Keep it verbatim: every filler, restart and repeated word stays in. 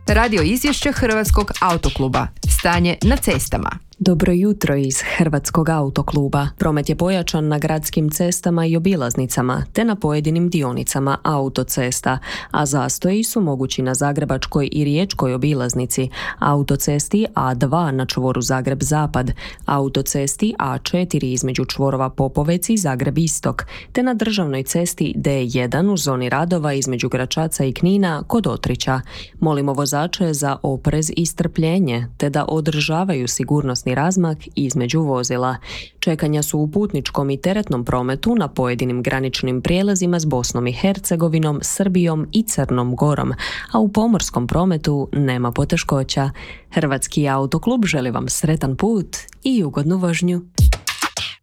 Radio izvješće Hrvatskog autokluba. Stanje na cestama. Dobro jutro iz Hrvatskog autokluba. Promet je pojačan na gradskim cestama i obilaznicama, te na pojedinim dionicama autocesta, a zastoji su mogući na Zagrebačkoj i Riječkoj obilaznici, autocesti A dva na čvoru Zagreb-Zapad, autocesti A četiri između čvorova Popovec i Zagreb-Istok, te na državnoj cesti D jedan u zoni radova između Gračaca i Knina kod Otrića. Molimo vozače za oprez i strpljenje, te da održavaju sigurnosni razmak između vozila. Čekanja su u putničkom i teretnom prometu na pojedinim graničnim prijelazima s Bosnom i Hercegovinom, Srbijom i Crnom Gorom, a u pomorskom prometu nema poteškoća. Hrvatski autoklub želi vam sretan put i ugodnu vožnju.